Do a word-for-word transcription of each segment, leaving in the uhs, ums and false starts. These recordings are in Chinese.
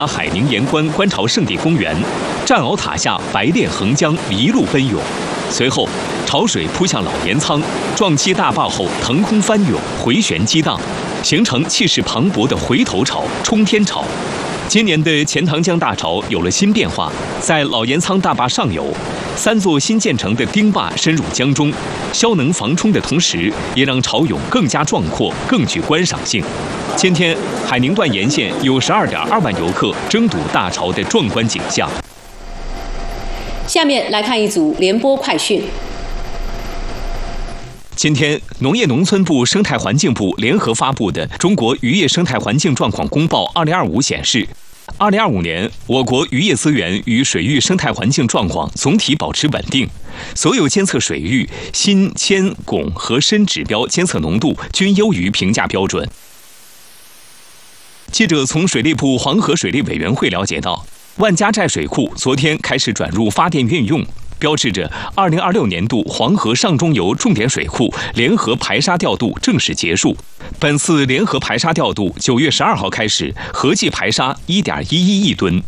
海宁盐关观潮圣地公园，战鳌塔下白练横江一路奔涌。随后，潮水扑向老盐仓，撞击大坝后腾空翻涌，回旋激荡，形成气势磅礴的回头潮、冲天潮。今年的钱塘江大潮有了新变化，在老盐仓大坝上游，三座新建成的丁坝深入江中，消能防冲的同时，也让潮涌更加壮阔，更具观赏性。今天，海宁段沿线有十二点二万游客争睹大潮的壮观景象。 下面来看一组联播快讯。 今天，农业农村部、生态环境部联合发布的《中国渔业生态环境状况公报二零二五》显示，二零二五年我国渔业资源与水域生态环境状况总体保持稳定，所有监测水域锌、铅、汞和砷指标监测浓度均优于评价标准。记者从水利部黄河水利委员会了解到，万家寨水库昨天开始转入发电运用，标志着二零二六年度黄河上中游重点水库联合排沙调度正式结束。本次联合排沙调度九月十二号开始，合计排沙 一点一一亿吨。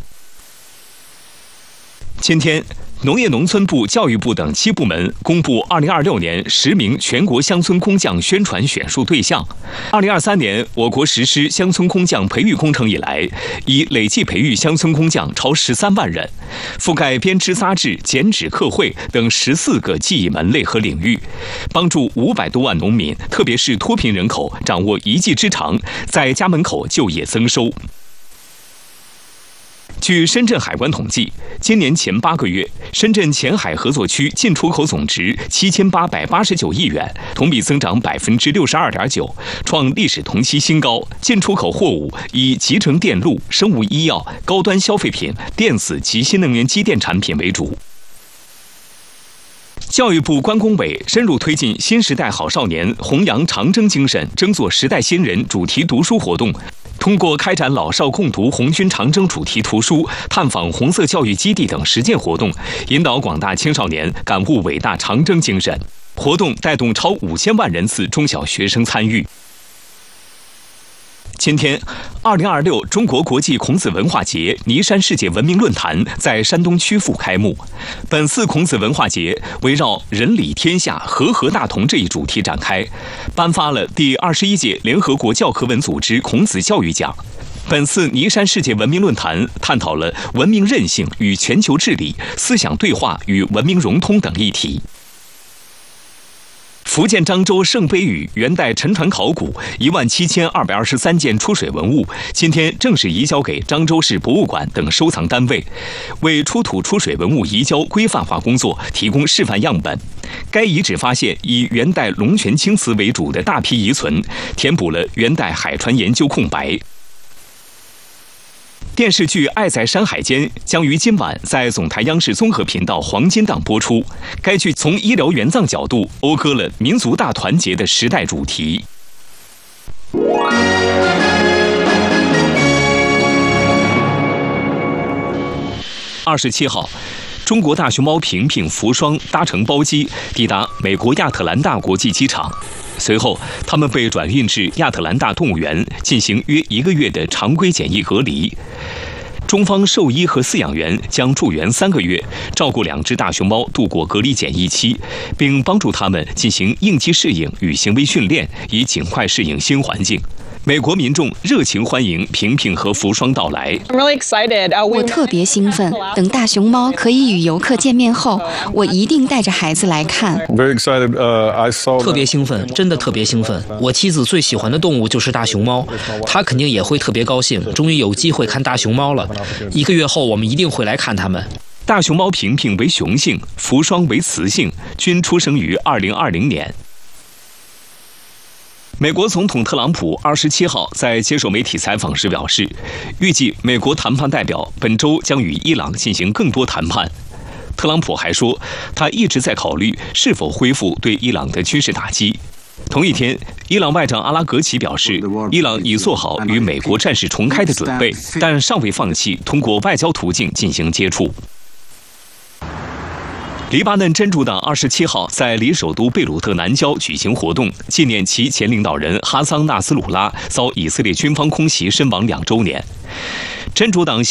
今天，农业农村部、教育部等七部门公布二零二六年十名全国乡村工匠宣传选述对象。二零二三年，我国实施乡村工匠培育工程以来，已累计培育乡村工匠超十三万人，覆盖编织扎制、剪纸刻绘等十四个技艺门类和领域，帮助五百多万农民，特别是脱贫人口掌握一技之长，在家门口就业增收。据深圳海关统计，今年前八个月，深圳前海合作区进出口总值七千八百八十九亿元，同比增长百分之六十二点九，创历史同期新高。进出口货物以集成电路、生物医药、高端消费品、电子及新能源机电产品为主。教育部关工委深入推进新时代好少年弘扬长征精神、争做时代新人主题读书活动。通过开展老少共读红军长征主题图书、探访红色教育基地等实践活动，引导广大青少年感悟伟大长征精神。活动带动超五千万人次中小学生参与。今天，二零二六中国国际孔子文化节尼山世界文明论坛在山东曲阜开幕。本次孔子文化节围绕“仁理天下，和合大同”这一主题展开，颁发了第二十一届联合国教科文组织孔子教育奖。本次尼山世界文明论坛探讨了文明韧性与全球治理、思想对话与文明融通等议题。福建漳州圣杯屿元代沉船考古一万七千二百二十三件出水文物，今天正式移交给漳州市博物馆等收藏单位，为出土出水文物移交规范化工作提供示范样本。该遗址发现以元代龙泉青瓷为主的大批遗存，填补了元代海船研究空白。电视剧《爱在山海间》将于今晚在总台央视综合频道黄金档播出。该剧从医疗援藏角度讴歌了民族大团结的时代主题。二十七号，中国大熊猫平平、福双搭乘包机抵达美国亚特兰大国际机场。随后，他们被转运至亚特兰大动物园进行约一个月的常规检疫隔离。中方兽医和饲养员将驻园三个月，照顾两只大熊猫度过隔离检疫期，并帮助它们进行应激适应与行为训练，以尽快适应新环境。美国民众热情欢迎平平和福双到来。 我特别兴奋，等大熊猫可以与游客见面后，我一定带着孩子来看。 特别兴奋，真的特别兴奋。我妻子最喜欢的动物就是大熊猫，她肯定也会特别高兴，终于有机会看大熊猫了。一个月后，我们一定会来看它们。 大熊猫平平为雄性，福双为雌性，均出生于二零二零年。美国总统特朗普二十七号在接受媒体采访时表示，预计美国谈判代表本周将与伊朗进行更多谈判。特朗普还说，他一直在考虑是否恢复对伊朗的军事打击。同一天，伊朗外长阿拉格齐表示，伊朗已做好与美国战事重开的准备，但尚未放弃通过外交途径进行接触。黎巴嫩真主党二十七号在离首都贝鲁特南郊举行活动，纪念其前领导人哈桑纳斯鲁拉遭以色列军方空袭身亡两周年。真主党